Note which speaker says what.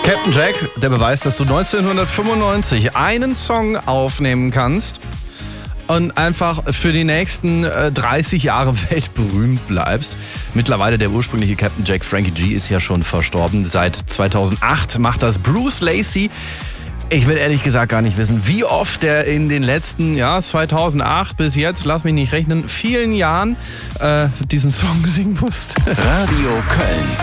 Speaker 1: Captain Jack, der Beweis, dass du 1995 einen Song aufnehmen kannst und einfach für die nächsten 30 Jahre weltberühmt bleibst. Mittlerweile der ursprüngliche Captain Jack, Frankie G, ist ja schon verstorben. Seit 2008 macht das Bruce Lacey. Ich will ehrlich gesagt gar nicht wissen, wie oft er in den letzten, 2008 bis jetzt, lass mich nicht rechnen, vielen Jahren diesen Song singen musste.
Speaker 2: Radio Köln.